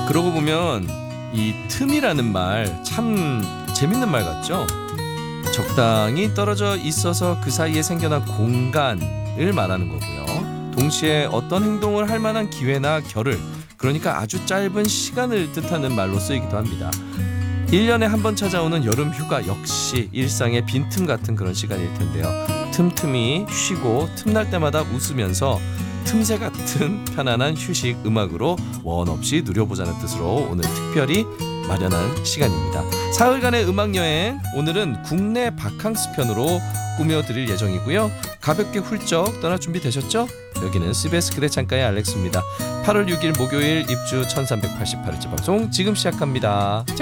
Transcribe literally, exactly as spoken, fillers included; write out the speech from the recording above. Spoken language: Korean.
그러고 보면 이 틈이라는 말 참 재밌는 말 같죠? 적당히 떨어져 있어서 그 사이에 생겨난 공간을 말하는 거고요. 동시에 어떤 행동을 할 만한 기회나 겨를, 그러니까 아주 짧은 시간을 뜻하는 말로 쓰이기도 합니다. 일 년에 한 번 찾아오는 여름 휴가 역시 일상의 빈틈 같은 그런 시간일 텐데요. 틈틈이 쉬고 틈날 때마다 웃으면서 틈새 같은 편안한 휴식 음악으로 원 없이 누려보자는 뜻으로 오늘 특별히 마련한 시간입니다. 사흘간의 음악여행, 오늘은 국내 바캉스 편으로 꾸며드릴 예정이고요. 가볍게 훌쩍 떠날 준비 되셨죠? 여기는 씨비에스 그대 창가의 알렉스입니다. 팔월 육일 목요일 입주 천삼백팔십팔 일째 방송 지금 시작합니다.